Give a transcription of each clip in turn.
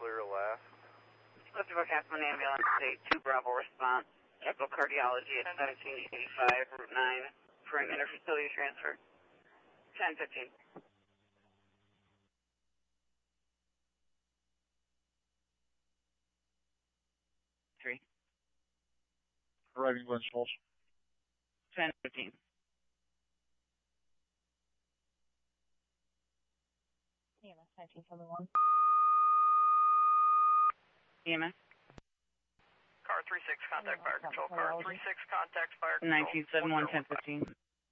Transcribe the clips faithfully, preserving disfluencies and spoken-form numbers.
clear last. Let's book Aspen Ambulance State two Bravo response. Echocardiology at seventeen eighty-five, Route nine, for an interfacility transfer. ten fifteen. Three. Arriving Glen Falls. ten fifteen. E M S nineteen seventy-one. E M S? Car three six, contact fire control. Car three six, contact fire control. nineteen seventy-one, ten fifteen.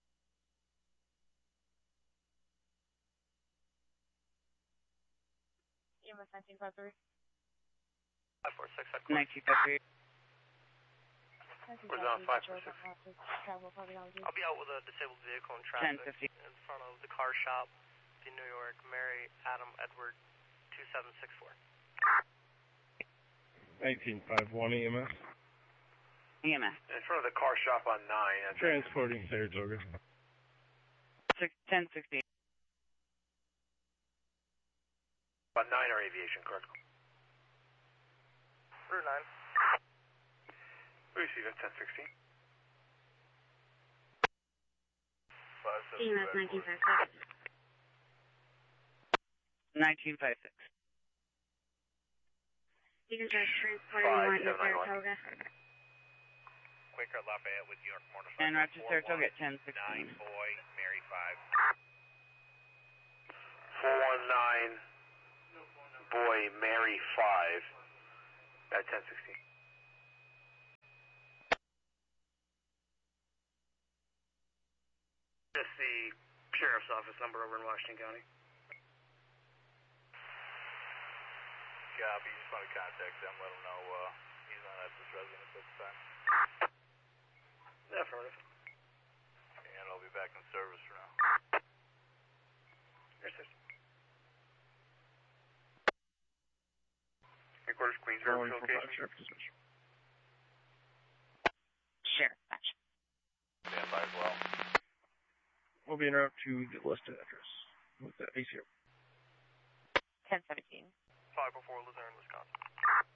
E M S nineteen fifty-three. five four six, nineteen fifty-three. Where's on five four six? I'll be out with a disabled vehicle in traffic. ten fifteen. In front of the car shop in New York. Mary Adam Edward two seven six four. nineteen fifty-one E M S. E M S. In front of the car shop on nine. Transporting Saratoga. ten sixteen. On nine or aviation, correct? Route nine. We receive it, ten sixteen. E M S nineteen fifty-six. nineteen fifty-six. You can try transporting one to Saratoga. Quaker Lafayette with New York Motor. And right to Saratoga at ten sixteen. Nine boy, Mary five. four one nine, boy, Mary five, at ten sixteen. Just the sheriff's office number over in Washington County. Copy, just want to contact them, let them know uh, he's not at this residence at the time. Yeah, affirmative. And I'll be back in service for now. Yes, sir. Headquarters, Queensboro, location. Sheriff dismission. Sheriff, gotcha. Stand by as well. We'll be en route to the listed address with the A C O. ten seventeen. five oh four, Luzerne, Wisconsin.